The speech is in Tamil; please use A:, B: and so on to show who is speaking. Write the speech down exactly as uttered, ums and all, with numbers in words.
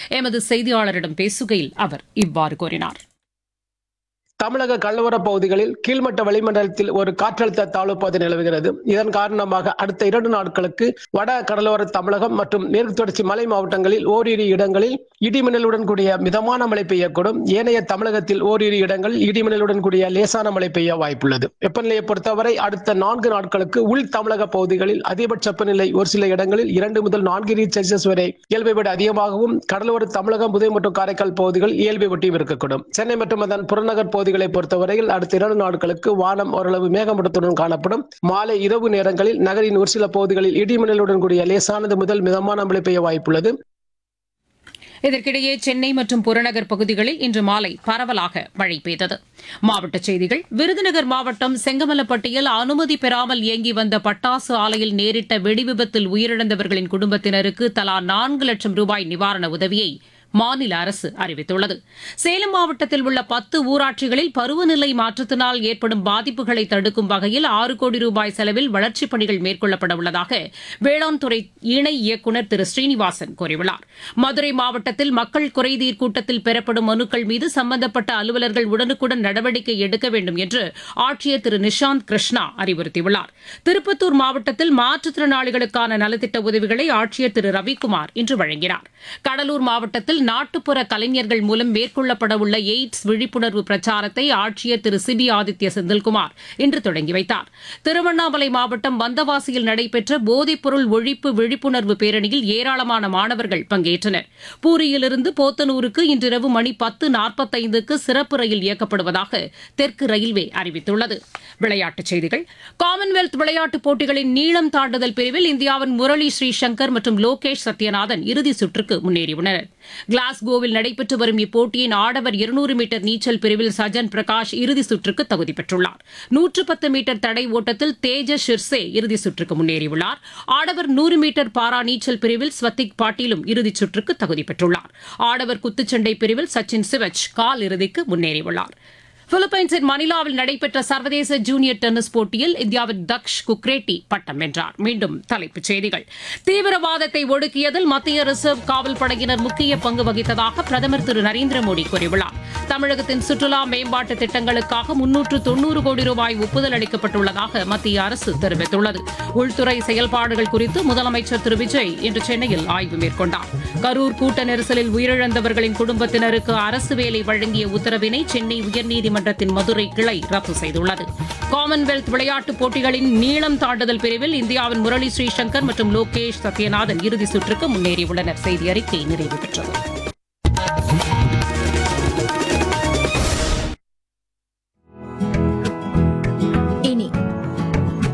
A: எமது செய்தியாளரிடம் பேசுகையில் அவர் இவ்வாறு கூறினார்.
B: தமிழக கடலோர பகுதிகளில் கீழ்மட்ட வளிமண்டலத்தில் ஒரு காற்றழுத்த தாழ்வு பகுதி நிலவுகிறது. இதன் காரணமாக அடுத்த இரண்டு நாட்களுக்கு வட கடலோர தமிழகம் மற்றும் மேற்கு தொடர்ச்சி மலை மாவட்டங்களில் ஓரிரு இடங்களில் இடிமின்னலுடன் கூடிய மிதமான மழை பெய்யக்கூடும். ஏனைய தமிழகத்தில் ஓரிரு இடங்களில் இடிமின்னலுடன் கூடிய லேசான மழை பெய்ய வாய்ப்புள்ளது. வெப்பநிலையை பொறுத்தவரை அடுத்த நான்கு நாட்களுக்கு உள் தமிழக பகுதிகளில் அதிகபட்ச வெப்பநிலை ஒரு சில இடங்களில் இரண்டு முதல் நான்கு டிகிரி செல்சியஸ் வரை இயல்பை விட அதிகமாகவும், கடலோர தமிழகம், புதுவை மற்றும் காரைக்கால் பகுதிகள் இயல்பை ஒட்டியும் இருக்கக்கூடும். சென்னை மற்றும் அதன் புறநகர் பகுதிகளை பொறுத்தவரையில் அடுத்த இரண்டு நாட்களுக்கு வானம் ஓரளவு மேகமூட்டத்துடன் காணப்படும். மாலை இரவு நேரங்களில் நகரின் ஒரு சில பகுதிகளில் இடிமின்னலுடன் கூடிய லேசானது முதல் மிதமான மழை பெய்ய வாய்ப்புள்ளது.
A: இதற்கிடையே சென்னை மற்றும் புறநகர் பகுதிகளில் இன்று மாலை பரவலாக மழை பெய்தது. மாவட்டச் செய்திகள். விருதுநகர் மாவட்டம் செங்கமலப்பட்டியில் அனுமதி பெறாமல் இயங்கி வந்த பட்டாசு ஆலையில் நேரிட்ட வெடிவிபத்தில் உயிரிழந்தவர்களின் குடும்பத்தினருக்கு தலா நான்கு லட்சம் ரூபாய் நிவாரண உதவியை மாநில அரசு அறிவித்துள்ளது. சேலம் மாவட்டத்தில் உள்ள பத்து ஊராட்சிகளில் பருவநிலை மாற்றத்தினால் ஏற்படும் பாதிப்புகளை தடுக்கும் வகையில் ஆறு கோடி ரூபாய் செலவில் வளர்ச்சிப் பணிகள் மேற்கொள்ளப்பட உள்ளதாக வேளாண் துறை இணை இயக்குநர் திரு ஸ்ரீனிவாசன் கூறியுள்ளார். மதுரை மாவட்டத்தில் மக்கள் குறைதீர் கூட்டத்தில் பெறப்படும் மனுக்கள் மீது சம்பந்தப்பட்ட அலுவலர்கள் உடனுக்குடன் நடவடிக்கை எடுக்க வேண்டும் என்று ஆட்சியர் திரு நிஷாந்த் கிருஷ்ணா அறிவுறுத்தியுள்ளார். திருப்பத்தூர் மாவட்டத்தில் மாற்றுத்திறனாளிகளுக்கான நலத்திட்ட உதவிகளை ஆட்சியர் திரு ரவிக்குமார் இன்று வழங்கினார். கடலூர் மாவட்டத்தில் நாட்டுப்புற கலைஞர்கள் மூலம் மேற்கொள்ளப்பட உள்ள எய்ட்ஸ் விழிப்புணர்வு பிரச்சாரத்தை ஆட்சியர் திரு சிபி ஆதித்ய செந்தில்குமார் இன்று தொடங்கி வைத்தார். திருவண்ணாமலை மாவட்டம் வந்தவாசியில் நடைபெற்ற போதைப்பொருள் ஒழிப்பு விழிப்புணர்வு பேரணியில் ஏராளமான மாணவர்கள் பங்கேற்றனர். பூரியிலிருந்து போத்தனூருக்கு இன்றிரவு மணி பத்து நாற்பத்தைந்துக்கு சிறப்பு ரயில் இயக்கப்படுவதாக தெற்கு ரயில்வே அறிவித்துள்ளது. விளையாட்டுச் செய்திகள். காமன்வெல்த் விளையாட்டுப் போட்டிகளின் நீளம் தாண்டுதல் பிரிவில் இந்தியாவின் முரளி ஸ்ரீசங்கர் மற்றும் லோகேஷ் சத்யநாதன் இறுதிச் சுற்றுக்கு முன்னேறியுள்ளனர். கிளாஸ்கோவில் நடைபெற்று வரும் இப்போட்டியின் ஆடவர் இருநூறு மீட்டர் நீச்சல் பிரிவில் சஜன் பிரகாஷ் இறுதிச் சுற்றுக்கு தகுதி பெற்றுள்ளார். நூற்று பத்து மீட்டர் தடை ஓட்டத்தில் தேஜஸ் ஷிர்சே இறுதிச் சுற்றுக்கு முன்னேறியுள்ளார். ஆடவர் நூறு மீட்டர் பாரா நீச்சல் பிரிவில் ஸ்வத்திக் பாட்டீலும் இறுதிச் சுற்றுக்கு தகுதி பெற்றுள்ளார். ஆடவர் குத்துச்சண்டை பிரிவில் சச்சின் சிவச் கால் இறுதிக்கு முன்னேறியுள்ளார். பிலிப்பைன்ஸின் மணிலாவில் நடைபெற்ற சர்வதேச ஜூனியர் டென்னிஸ் போட்டியில் இந்தியாவின் தக்ஷ் குக்ரேட்டி பட்டம் வென்றார். மீண்டும் தலைப்புச் செய்திகள். தீவிரவாதத்தை ஒடுக்கியதில் மத்திய ரிசர்வ் காவல் படையினர் முக்கிய பங்கு வகித்ததாக பிரதமர் திரு நரேந்திர மோடி கூறியுள்ளார். தமிழகத்தின் சுற்றுலா மேம்பாட்டு திட்டங்களுக்காக முன்னூற்று தொன்னூறு கோடி ரூபாய் ஒப்புதல் அளிக்கப்பட்டுள்ளதாக மத்திய அரசு தெரிவித்துள்ளது. உள்துறை செயல்பாடுகள் குறித்து முதலமைச்சர் திரு விஜய் இன்று சென்னையில் ஆய்வு மேற்கொண்டார். கரூர் கூட்ட நெரிசலில் உயிரிழந்தவர்களின் குடும்பத்தினருக்கு அரசு வேலை வழங்கிய உத்தரவினை சென்னை உயர்நீதிமன்ற மன்றத்தின் மதுரை கிளை ரத்து செய்துள்ளது. காமன்வெல்த் விளையாட்டுப் போட்டிகளின் நீளம் தாண்டுதல் பிரிவில் இந்தியாவின் முரளி ஸ்ரீசங்கர் மற்றும் லோகேஷ் சத்யநாதன் இறுதி சுற்றுக்கு முன்னேறியுள்ளனர். செய்தி அறிக்கை நிறைவு பெற்றது.